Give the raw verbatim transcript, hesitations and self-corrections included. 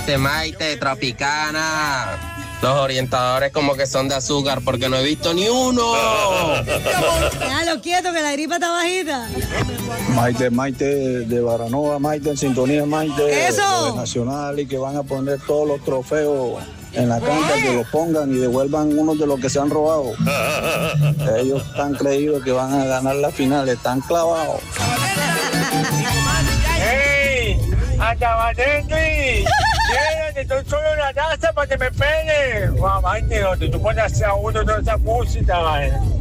Maite, Maite, Tropicana. Los orientadores como que son de azúcar porque no he visto ni uno. Déjalo quieto que la gripa está bajita. Maite, Maite de Baranova, Maite en sintonía, Maite ¡Eso! de Nacional, y que van a poner todos los trofeos en la cancha, que los pongan y devuelvan uno de los que se han robado. Ellos están creídos que van a ganar la final, están clavados. ¡Ey! ¡Atabanendi! ¡Te estoy solo en la taza para que me pegue! ¡Guau, Maite, tú pones a uno toda esa música, ¿vale?